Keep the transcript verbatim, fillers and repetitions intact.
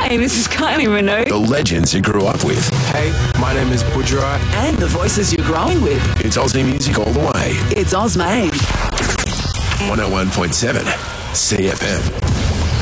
Hey, this is Kylie Minogue. The legends you grew up with. Hey, my name is Budra. And the voices you're growing with. It's Aussie music all the way. It's Ozmade. one oh one point seven C F M.